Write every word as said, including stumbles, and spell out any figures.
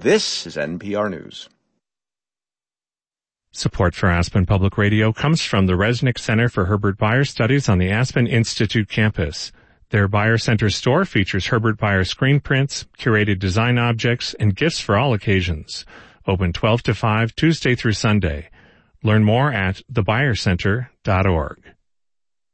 This is N P R News. Support for Aspen Public Radio comes from the Resnick Center for Herbert Bayer Studies on the Aspen Institute campus. Their Bayer Center store features Herbert Bayer screen prints, curated design objects, and gifts for all occasions. Open twelve to five, Tuesday through Sunday. Learn more at the bayer center dot org.